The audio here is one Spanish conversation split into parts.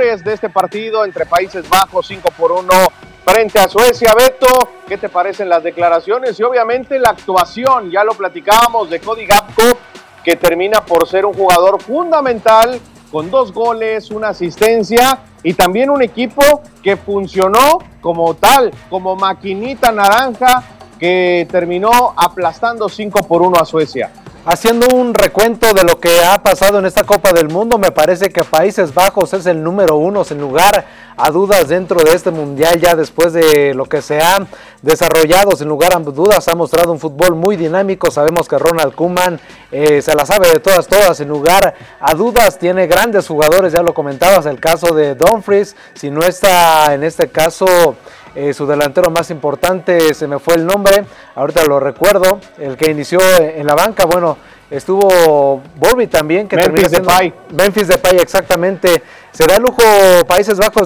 marcadores de este partido entre Países Bajos, 5-1 frente a Suecia. Beto, ¿qué te parecen las declaraciones? Y obviamente la actuación, ya lo platicábamos, de Cody Gakpo, que termina por ser un jugador fundamental, con 2 goles, una asistencia, y también un equipo que funcionó como tal, como maquinita naranja, que terminó aplastando 5-1 a Suecia. Haciendo un recuento de lo que ha pasado en esta Copa del Mundo, me parece que Países Bajos es el número 1 sin lugar a dudas dentro de este mundial, ya después de lo que se ha desarrollado, sin lugar a dudas, ha mostrado un fútbol muy dinámico. Sabemos que Ronald Koeman se la sabe de todas, sin lugar a dudas, tiene grandes jugadores, ya lo comentabas, el caso de Dumfries, si no está en este caso su delantero más importante, se me fue el nombre, ahorita lo recuerdo, el que inició en la banca, bueno, estuvo Bobby también, que Memphis Depay. Memphis Depay, exactamente. Se da el lujo Países Bajos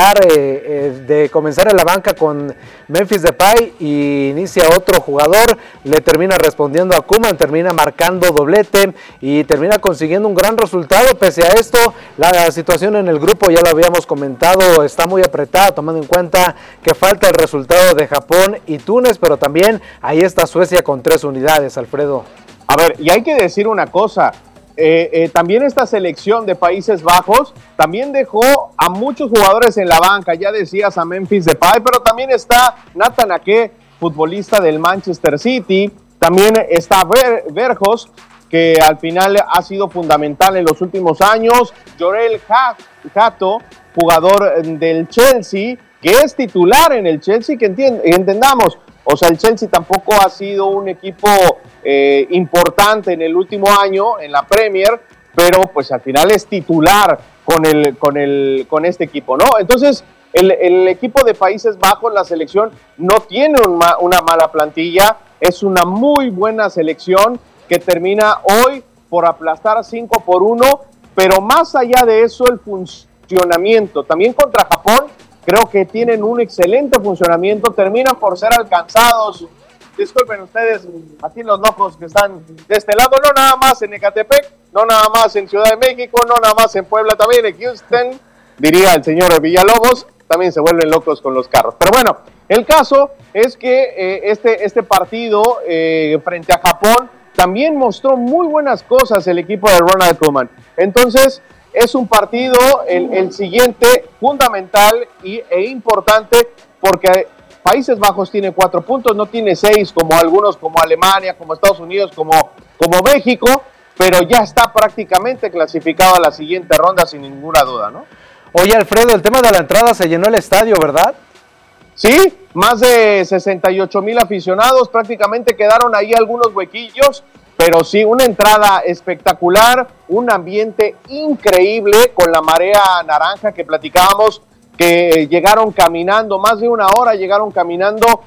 de comenzar en la banca con Memphis Depay y inicia otro jugador, le termina respondiendo a Koeman, termina marcando doblete y termina consiguiendo un gran resultado. Pese a esto, la situación en el grupo, ya lo habíamos comentado, está muy apretada, tomando en cuenta que falta el resultado de Japón y Túnez, pero también ahí está Suecia con 3 unidades, Alfredo. A ver, y hay que decir una cosa, también esta selección de Países Bajos también dejó a muchos jugadores en la banca, ya decías a Memphis Depay, pero también está Nathan Ake, futbolista del Manchester City, también está Weghorst, que al final ha sido fundamental en los últimos años, Jorel Hato, jugador del Chelsea, que es titular en el Chelsea, que entendamos, o sea, el Chelsea tampoco ha sido un equipo importante en el último año en la Premier, pero pues al final es titular con este equipo, ¿no? Entonces, el equipo de Países Bajos, la selección, no tiene una mala plantilla, es una muy buena selección que termina hoy por aplastar 5-1, pero más allá de eso, el funcionamiento, también contra Japón, creo que tienen un excelente funcionamiento, terminan por ser alcanzados. Disculpen ustedes, aquí los locos que están de este lado, no nada más en Ecatepec, no nada más en Ciudad de México, no nada más en Puebla, también en Houston, diría el señor Villalobos, también se vuelven locos con los carros. Pero bueno, el caso es que este partido frente a Japón también mostró muy buenas cosas el equipo de Ronald Koeman. Entonces, es un partido, el siguiente, fundamental e importante, porque Países Bajos tiene 4 puntos, no tiene 6 como algunos, como Alemania, como Estados Unidos, como México, pero ya está prácticamente clasificado a la siguiente ronda sin ninguna duda, ¿no? Oye, Alfredo, el tema de la entrada, se llenó el estadio, ¿verdad? Sí, más de 68,000 aficionados, prácticamente quedaron ahí algunos huequillos, pero sí, una entrada espectacular, un ambiente increíble con la marea naranja que platicábamos, que llegaron caminando, más de 1 hora llegaron caminando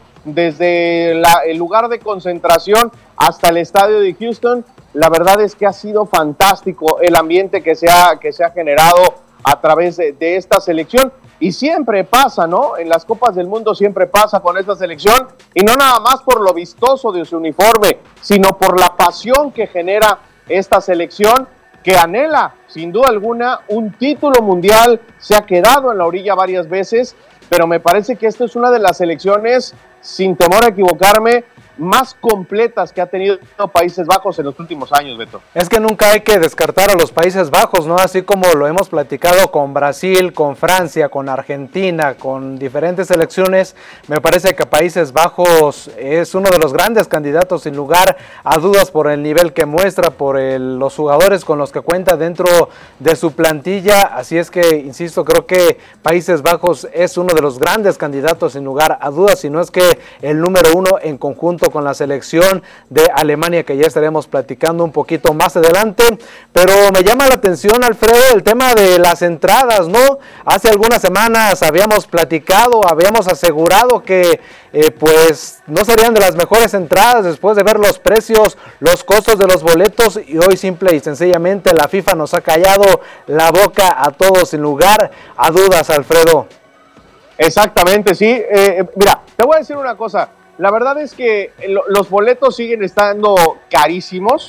desde el lugar de concentración hasta el estadio de Houston. La verdad es que ha sido fantástico el ambiente que se ha generado a través de esta selección. Y siempre pasa, ¿no? En las Copas del Mundo siempre pasa con esta selección, y no nada más por lo vistoso de su uniforme, sino por la pasión que genera esta selección, que anhela, sin duda alguna, un título mundial. Se ha quedado en la orilla varias veces, pero me parece que esta es una de las selecciones, sin temor a equivocarme, más completas que ha tenido Países Bajos en los últimos años, Beto. Es que nunca hay que descartar a los Países Bajos, ¿no? Así como lo hemos platicado con Brasil, con Francia, con Argentina, con diferentes selecciones, me parece que Países Bajos es uno de los grandes candidatos, sin lugar a dudas, por el nivel que muestra, por los jugadores con los que cuenta dentro de su plantilla. Así es que, insisto, creo que Países Bajos es uno de los grandes candidatos, sin lugar a dudas, si no es que el número 1 en conjunto con la selección de Alemania, que ya estaremos platicando un poquito más adelante. Pero me llama la atención, Alfredo, el tema de las entradas, ¿no? Hace algunas semanas habíamos platicado, habíamos asegurado que pues no serían de las mejores entradas después de ver los precios, los costos de los boletos, y hoy simple y sencillamente la FIFA nos ha callado la boca a todos, sin lugar a dudas, Alfredo. Exactamente, sí. Mira, te voy a decir una cosa. La verdad es que los boletos siguen estando carísimos.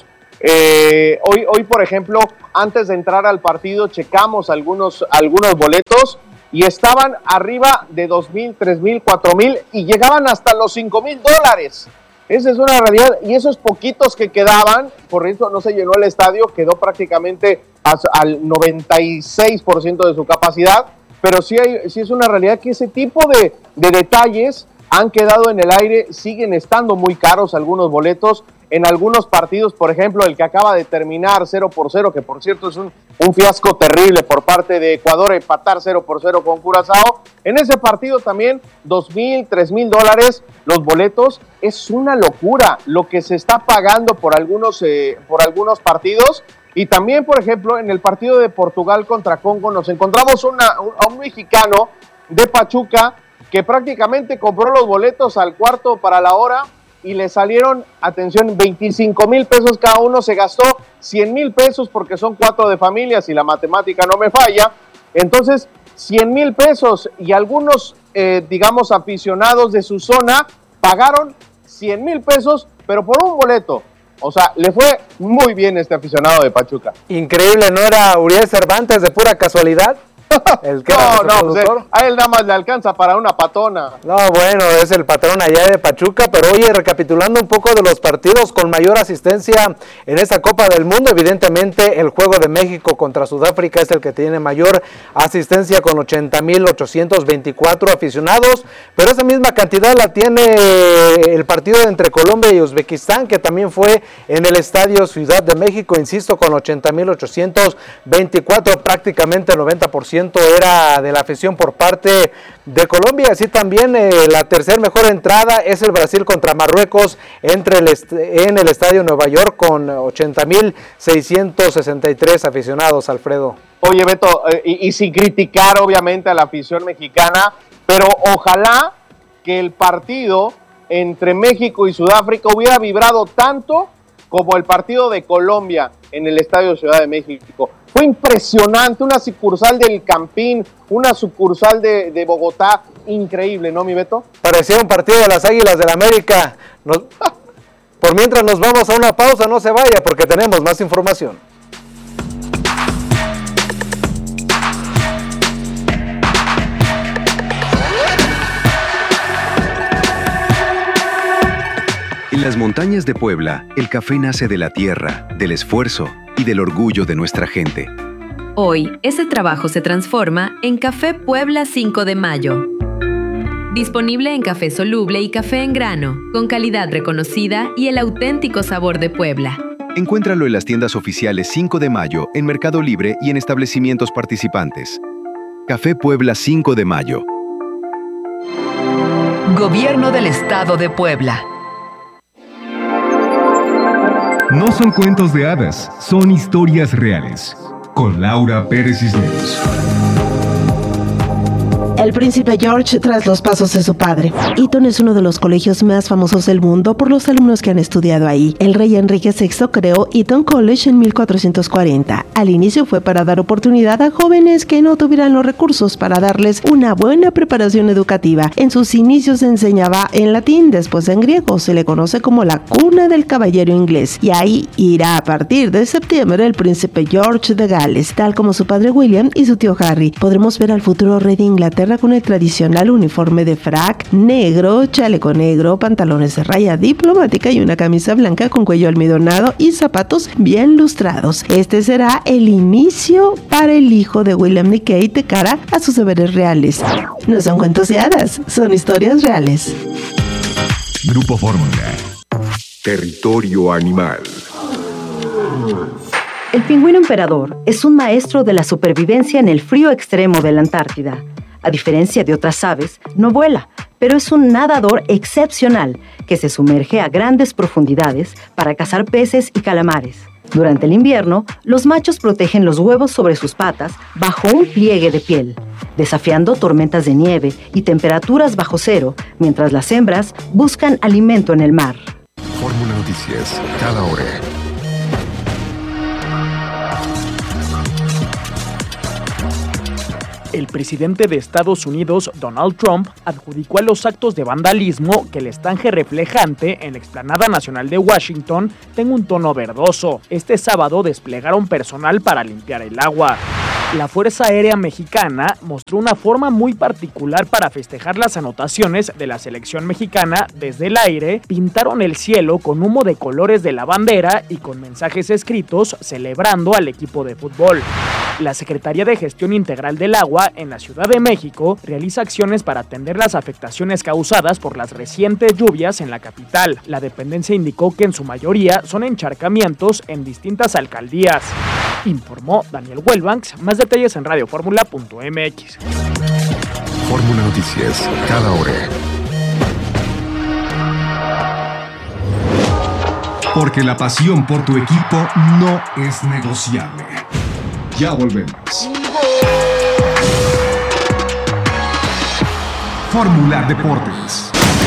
Hoy, por ejemplo, antes de entrar al partido, checamos algunos boletos y estaban arriba de 2,000, 3,000, 4,000 y llegaban hasta los $5,000. Esa es una realidad, y esos poquitos que quedaban, por eso no se llenó el estadio, quedó prácticamente al 96% de su capacidad, pero sí es una realidad que ese tipo de detalles han quedado en el aire, siguen estando muy caros algunos boletos. En algunos partidos, por ejemplo, el que acaba de terminar 0-0, que por cierto es un fiasco terrible por parte de Ecuador, empatar 0-0 con Curazao. En ese partido también $2,000, $3,000 los boletos. Es una locura lo que se está pagando por algunos partidos. Y también, por ejemplo, en el partido de Portugal contra Congo nos encontramos a un mexicano de Pachuca que prácticamente compró los boletos al cuarto para la hora y le salieron, atención, 25,000 pesos cada uno, se gastó 100,000 pesos porque son 4 de familia, si la matemática no me falla. Entonces, 100,000 pesos y algunos, aficionados de su zona pagaron 100,000 pesos, pero por un boleto. O sea, le fue muy bien este aficionado de Pachuca. Increíble, ¿no era Uriel Cervantes de pura casualidad? El que pues a él nada más le alcanza para una patona. No, bueno, es el patrón allá de Pachuca, pero oye, recapitulando un poco de los partidos con mayor asistencia en esta Copa del Mundo, evidentemente el juego de México contra Sudáfrica es el que tiene mayor asistencia con 80,824 aficionados, pero esa misma cantidad la tiene el partido entre Colombia y Uzbekistán, que también fue en el Estadio Ciudad de México, insisto, con 80,824, prácticamente el 90% era de la afición por parte de Colombia. Así también la tercer mejor entrada es el Brasil contra Marruecos en el Estadio Nueva York con 80,663 aficionados, Alfredo. Oye, Beto, y sin criticar obviamente a la afición mexicana, pero ojalá que el partido entre México y Sudáfrica hubiera vibrado tanto como el partido de Colombia en el Estadio Ciudad de México. Fue impresionante, una sucursal del Campín, una sucursal de Bogotá, increíble, ¿no, mi Beto? Parecía un partido de las Águilas del América. Por mientras nos vamos a una pausa, no se vaya porque tenemos más información. En las montañas de Puebla, el café nace de la tierra, del esfuerzo y del orgullo de nuestra gente. Hoy, ese trabajo se transforma en Café Puebla 5 de Mayo. Disponible en café soluble y café en grano, con calidad reconocida y el auténtico sabor de Puebla. Encuéntralo en las tiendas oficiales 5 de Mayo, en Mercado Libre y en establecimientos participantes. Café Puebla 5 de Mayo. Gobierno del Estado de Puebla. No son cuentos de hadas, son historias reales. Con Laura Pérez Cisneros. El príncipe George tras los pasos de su padre. Eton es uno de los colegios más famosos del mundo por los alumnos que han estudiado ahí. El rey Enrique VI creó Eton College en 1440. Al inicio fue para dar oportunidad a jóvenes que no tuvieran los recursos para darles una buena preparación educativa. En sus inicios se enseñaba en latín, después en griego. Se le conoce como la cuna del caballero inglés. Y ahí irá a partir de septiembre el príncipe George de Gales, tal como su padre William y su tío Harry. Podremos ver al futuro rey de Inglaterra con el tradicional uniforme de frac negro, chaleco negro, pantalones de raya diplomática y una camisa blanca con cuello almidonado y zapatos bien lustrados. Este será el inicio para el hijo de William y Kate de cara a sus deberes reales. No son cuentos de hadas, son historias reales. Grupo Fórmula. Territorio animal. El pingüino emperador es un maestro de la supervivencia en el frío extremo de la Antártida. A diferencia de otras aves, no vuela, pero es un nadador excepcional que se sumerge a grandes profundidades para cazar peces y calamares. Durante el invierno, los machos protegen los huevos sobre sus patas bajo un pliegue de piel, desafiando tormentas de nieve y temperaturas bajo cero, mientras las hembras buscan alimento en el mar. Fórmula Noticias, cada hora. El presidente de Estados Unidos, Donald Trump, adjudicó a los actos de vandalismo que el estanque reflejante en la Explanada Nacional de Washington tenga un tono verdoso. Este sábado desplegaron personal para limpiar el agua. La Fuerza Aérea Mexicana mostró una forma muy particular para festejar las anotaciones de la selección mexicana. Desde el aire, pintaron el cielo con humo de colores de la bandera y con mensajes escritos celebrando al equipo de fútbol. La Secretaría de Gestión Integral del Agua en la Ciudad de México realiza acciones para atender las afectaciones causadas por las recientes lluvias en la capital. La dependencia indicó que en su mayoría son encharcamientos en distintas alcaldías. Informó Daniel Huelbanks. Más detalles en radioformula.mx. Fórmula Noticias, cada hora. Porque la pasión por tu equipo no es negociable. Ya volvemos. Fórmula Deportes.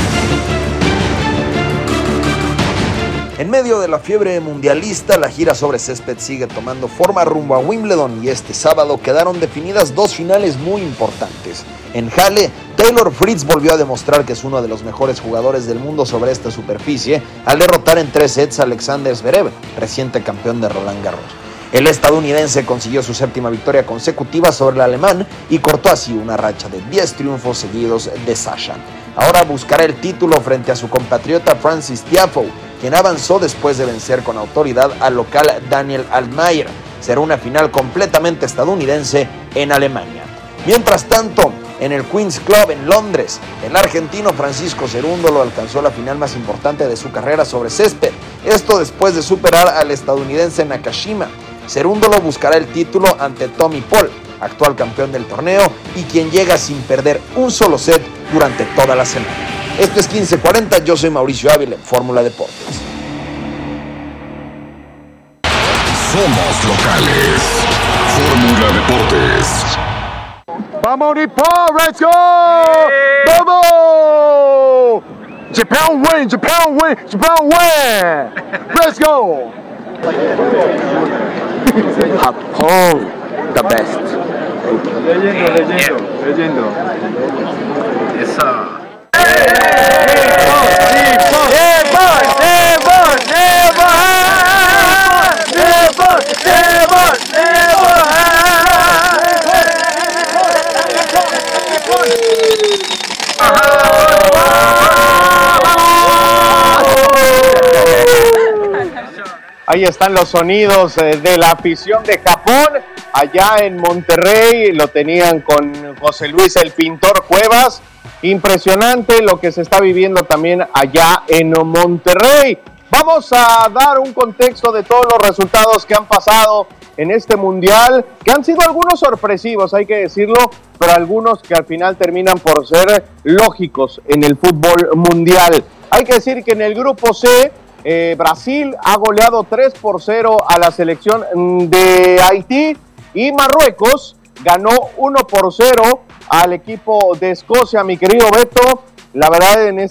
En medio de la fiebre mundialista, la gira sobre césped sigue tomando forma rumbo a Wimbledon y este sábado quedaron definidas dos finales muy importantes. En Halle, Taylor Fritz volvió a demostrar que es uno de los mejores jugadores del mundo sobre esta superficie al derrotar en 3 sets a Alexander Zverev, reciente campeón de Roland Garros. El estadounidense consiguió su 7ª victoria consecutiva sobre el alemán y cortó así una racha de 10 triunfos seguidos de Sasha. Ahora buscará el título frente a su compatriota Francis Tiafoe, quien avanzó después de vencer con autoridad al local Daniel Altmaier. Será una final completamente estadounidense en Alemania. Mientras tanto, en el Queen's Club en Londres, el argentino Francisco Cerúndolo alcanzó la final más importante de su carrera sobre césped. Esto después de superar al estadounidense Nakashima. Cerúndolo buscará el título ante Tommy Paul, actual campeón del torneo y quien llega sin perder un solo set durante toda la semana. Esto es 1540, yo soy Mauricio Ávila en Fórmula Deportes. Somos locales. Fórmula Deportes. ¡Vamos, Nippon! ¡Let's go! ¡Vamos! Japan win! Japan win! Japan win! ¡Let's go! Japón, the best. Leyendo. Esa. Ahí están los sonidos de la afición de Japón, allá en Monterrey, lo tenían con José Luis el Pintor Cuevas. Impresionante lo que se está viviendo también allá en Monterrey. Vamos a dar un contexto de todos los resultados que han pasado en este mundial, que han sido algunos sorpresivos, hay que decirlo, pero algunos que al final terminan por ser lógicos en el fútbol mundial. Hay que decir que en el grupo C, Brasil ha goleado 3-0 a la selección de Haití y Marruecos ganó 1-0 al equipo de Escocia. Mi querido Beto, la verdad en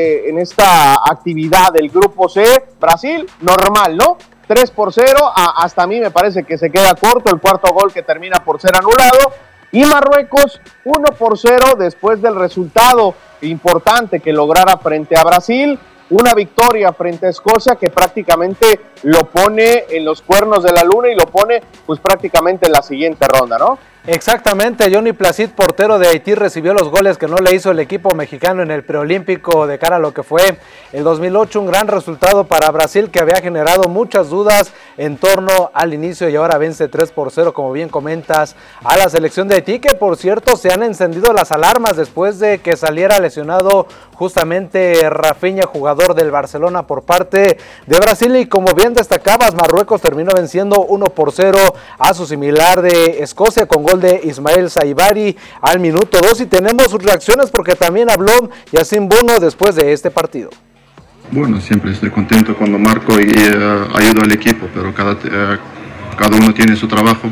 esta actividad del grupo C, Brasil normal, ¿no? 3-0, hasta a mí me parece que se queda corto el cuarto gol que termina por ser anulado. Y Marruecos 1-0 después del resultado importante que lograra frente a Brasil. Una victoria frente a Escocia que prácticamente lo pone en los cuernos de la luna y lo pone pues prácticamente en la siguiente ronda, ¿no? Exactamente, Johnny Placid, portero de Haití, recibió los goles que no le hizo el equipo mexicano en el preolímpico de cara a lo que fue el 2008, un gran resultado para Brasil que había generado muchas dudas en torno al inicio y ahora vence 3-0, como bien comentas, a la selección de Haití, que por cierto se han encendido las alarmas después de que saliera lesionado justamente Rafinha, jugador del Barcelona por parte de Brasil, y como bien destacabas, Marruecos terminó venciendo 1-0 a su similar de Escocia con gol de Ismael Saibari al minuto 2, y tenemos sus reacciones porque también habló Yacine Bono después de este partido. Bueno, siempre estoy contento cuando marco y ayudo al equipo, pero cada uno tiene su trabajo.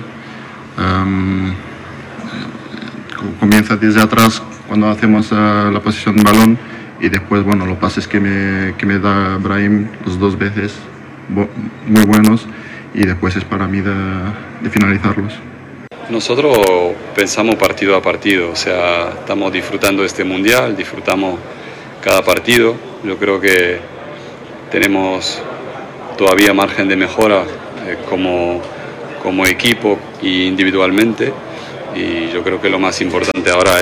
Comienza desde atrás cuando hacemos la posición de balón y después, bueno, los pases que me da Brahim los 2 veces, muy buenos, y después es para mí de finalizarlos. Nosotros pensamos partido a partido, o sea, estamos disfrutando este mundial, disfrutamos cada partido. Yo creo que tenemos todavía margen de mejora como equipo e individualmente, y yo creo que lo más importante ahora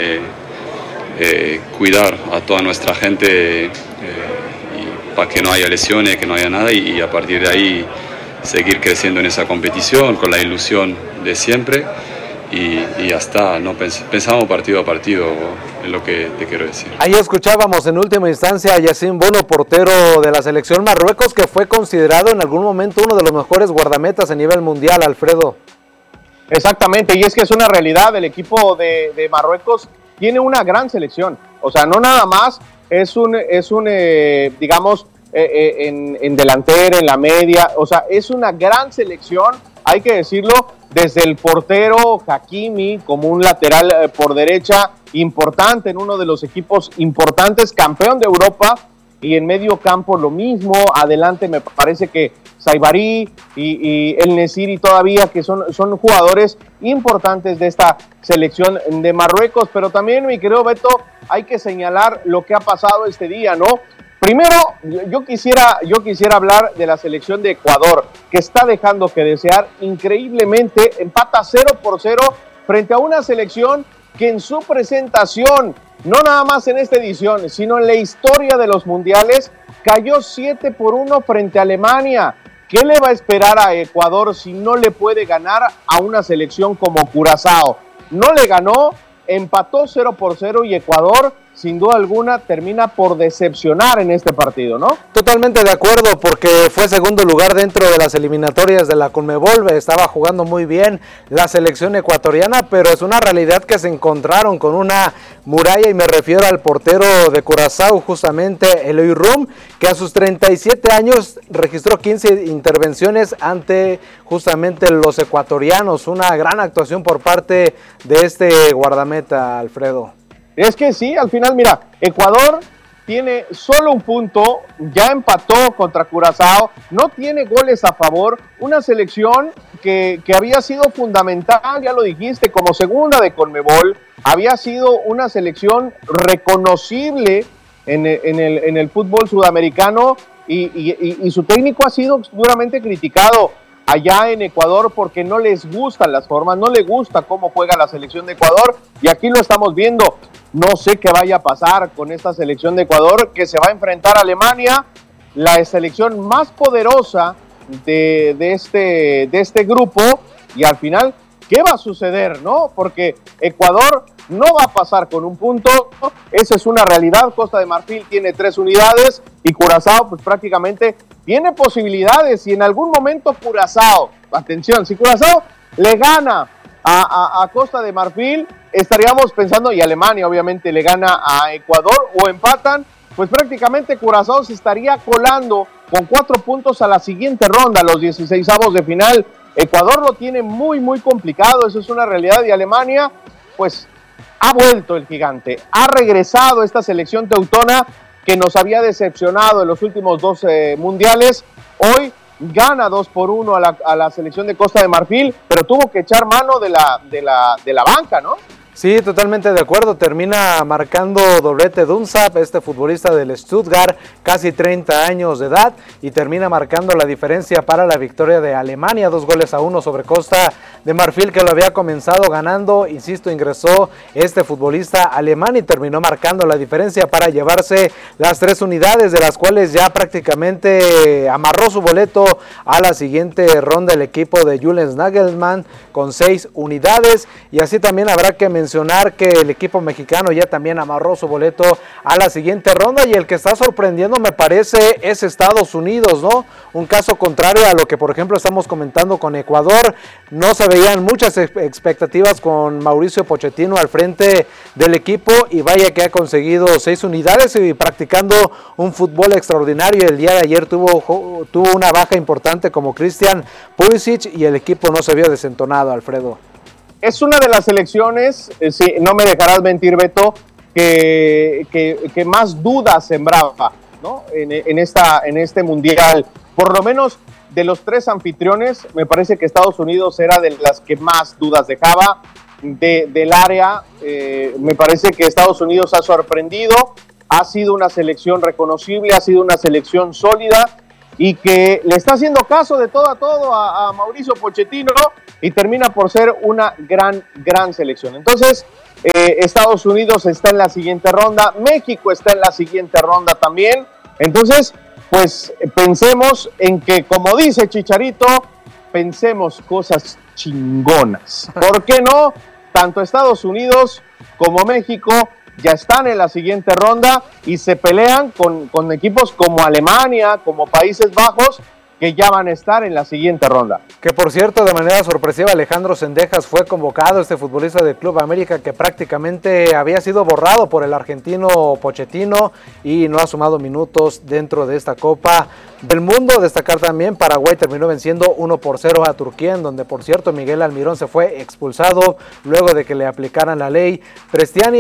es cuidar a toda nuestra gente para que no haya lesiones, que no haya nada, y a partir de ahí seguir creciendo en esa competición con la ilusión de siempre, y ya está, ¿no? Pensamos partido a partido, es lo que te quiero decir. Ahí escuchábamos en última instancia a Yacine Bolo, portero de la selección Marruecos, que fue considerado en algún momento uno de los mejores guardametas a nivel mundial, Alfredo. Exactamente, y es que es una realidad, el equipo de Marruecos tiene una gran selección, o sea, no nada más es un digamos, en delantera, en la media, o sea, es una gran selección, hay que decirlo, desde el portero Hakimi como un lateral por derecha importante en uno de los equipos importantes, campeón de Europa, y en medio campo lo mismo, adelante me parece que Saibari y El Nesiri todavía, que son jugadores importantes de esta selección de Marruecos, pero también, mi querido Beto, hay que señalar lo que ha pasado este día, ¿no? Primero, yo quisiera hablar de la selección de Ecuador, que está dejando que desear increíblemente, empata 0-0 frente a una selección que en su presentación, no nada más en esta edición, sino en la historia de los mundiales, cayó 7-1 frente a Alemania. ¿Qué le va a esperar a Ecuador si no le puede ganar a una selección como Curazao? No le ganó, empató 0-0 y Ecuador, sin duda alguna, termina por decepcionar en este partido, ¿no? Totalmente de acuerdo, porque fue segundo lugar dentro de las eliminatorias de la Conmebol, estaba jugando muy bien la selección ecuatoriana, pero es una realidad que se encontraron con una muralla, y me refiero al portero de Curazao, justamente Eloy Rum, que a sus 37 años registró 15 intervenciones ante justamente los ecuatorianos, una gran actuación por parte de este guardameta, Alfredo. Es que sí, al final, mira, Ecuador tiene solo un punto, ya empató contra Curazao, no tiene goles a favor, una selección que había sido fundamental, ya lo dijiste, como segunda de Conmebol, había sido una selección reconocible en el fútbol sudamericano, y su técnico ha sido duramente criticado allá en Ecuador porque no les gustan las formas, no le gusta cómo juega la selección de Ecuador, y aquí lo estamos viendo. No sé qué vaya a pasar con esta selección de Ecuador, que se va a enfrentar a Alemania, la selección más poderosa de este grupo, y al final, ¿qué va a suceder, no? Porque Ecuador no va a pasar con un punto, esa es una realidad. Costa de Marfil tiene 3 unidades y Curazao pues prácticamente tiene posibilidades, y en algún momento Curazao, atención, si Curazao le gana a Costa de Marfil, estaríamos pensando, y Alemania obviamente le gana a Ecuador o empatan, pues prácticamente Curazao se estaría colando con 4 puntos a la siguiente ronda, los 16avos de final. Ecuador lo tiene muy muy complicado, eso es una realidad, y Alemania pues ha vuelto el gigante, ha regresado esta selección teutona que nos había decepcionado en los últimos 2 mundiales. Hoy gana 2-1 a la selección de Costa de Marfil, pero tuvo que echar mano de la banca, ¿no? Sí, totalmente de acuerdo. Termina marcando doblete Dunsap, este futbolista del Stuttgart, casi 30 años de edad, y termina marcando la diferencia para la victoria de Alemania, 2-1 sobre Costa de Marfil, que lo había comenzado ganando. Insisto, ingresó este futbolista alemán y terminó marcando la diferencia para llevarse las 3 unidades, de las cuales ya prácticamente amarró su boleto a la siguiente ronda el equipo de Julian Nagelsmann con 6 unidades, y así también habrá que mencionar que el equipo mexicano ya también amarró su boleto a la siguiente ronda, y el que está sorprendiendo me parece es Estados Unidos, ¿no? Un caso contrario a lo que por ejemplo estamos comentando con Ecuador. No se veían muchas expectativas con Mauricio Pochettino al frente del equipo, y vaya que ha conseguido 6 unidades y practicando un fútbol extraordinario. El día de ayer tuvo una baja importante como Christian Pulisic, y el equipo no se vio desentonado, Alfredo. Es una de las selecciones, sí, no me dejarás mentir, Beto, que más dudas sembraba, ¿no? en este mundial. por lo menos de los 3 anfitriones, me parece que Estados Unidos era de las que más dudas dejaba del área. Me parece que Estados Unidos ha sorprendido, ha sido una selección reconocible, ha sido una selección sólida y que le está haciendo caso de todo a todo a Mauricio Pochettino y termina por ser una gran selección. Entonces, Estados Unidos está en la siguiente ronda, México está en la siguiente ronda también. Entonces, pues pensemos en que, como dice Chicharito, pensemos cosas chingonas. ¿Por qué no? Tanto Estados Unidos como México ya están en la siguiente ronda y se pelean con equipos como Alemania, como Países Bajos, que ya van a estar en la siguiente ronda. Que por cierto, de manera sorpresiva, Alejandro Zendejas fue convocado, este futbolista del Club América que prácticamente había sido borrado por el argentino Pochettino y no ha sumado minutos dentro de esta Copa del Mundo. Destacar también, Paraguay terminó venciendo 1-0 a Turquía, en donde por cierto Miguel Almirón se fue expulsado luego de que le aplicaran la ley. Prestiani,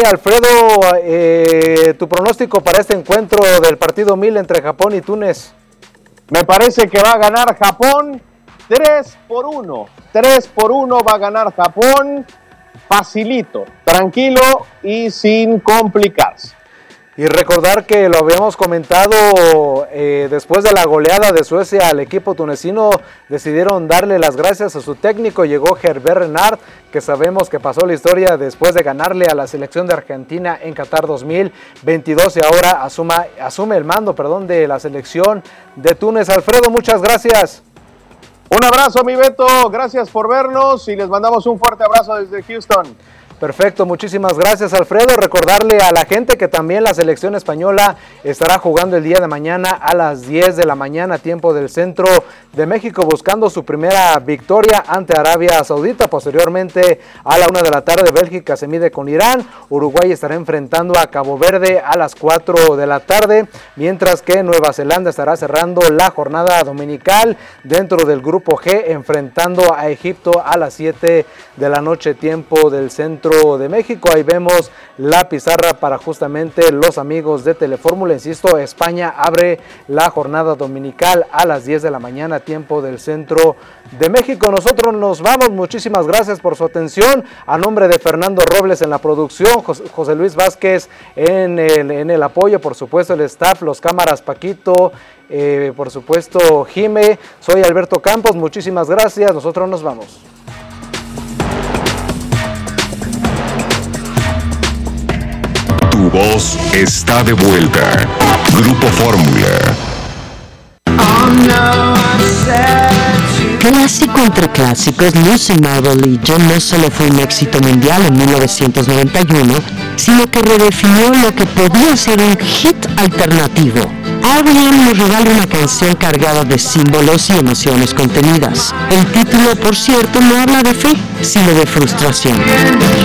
Alfredo, tu pronóstico para este encuentro del partido 1000 entre Japón y Túnez. Me parece que va a ganar Japón 3-1. 3-1 va a ganar Japón, facilito, tranquilo y sin complicarse. Y recordar que lo habíamos comentado después de la goleada de Suecia al equipo tunecino, decidieron darle las gracias a su técnico. Llegó Herbert Renard, que sabemos que pasó la historia después de ganarle a la selección de Argentina en Qatar 2022 y ahora asume el mando de la selección de Túnez. Alfredo, muchas gracias. Un abrazo, mi Beto, gracias por vernos y les mandamos un fuerte abrazo desde Houston. Perfecto, muchísimas gracias, Alfredo. Recordarle a la gente que también la selección española estará jugando el día de mañana a las 10 de la mañana, tiempo del centro de México, buscando su primera victoria ante Arabia Saudita. Posteriormente, a la 1 de la tarde, Bélgica se mide con Irán. Uruguay estará enfrentando a Cabo Verde a las 4 de la tarde, mientras que Nueva Zelanda estará cerrando la jornada dominical dentro del grupo G, enfrentando a Egipto a las 7 de la noche, tiempo del centro de México. Ahí vemos la pizarra para justamente los amigos de Telefórmula. Insisto, España abre la jornada dominical a las 10 de la mañana, tiempo del centro de México. Nosotros nos vamos, muchísimas gracias por su atención. A nombre de Fernando Robles en la producción, José Luis Vázquez en el apoyo, por supuesto el staff, los cámaras, Paquito, por supuesto Jime, soy Alberto Campos, muchísimas gracias, nosotros nos vamos. Tu voz está de vuelta. Grupo Fórmula. Clásico entre clásicos, Lucy Marble y John no solo fue un éxito mundial en 1991, sino que redefinió lo que podía ser un hit alternativo. R.E.M. nos regala una canción cargada de símbolos y emociones contenidas. El título, por cierto, no habla de fe, sino de frustración.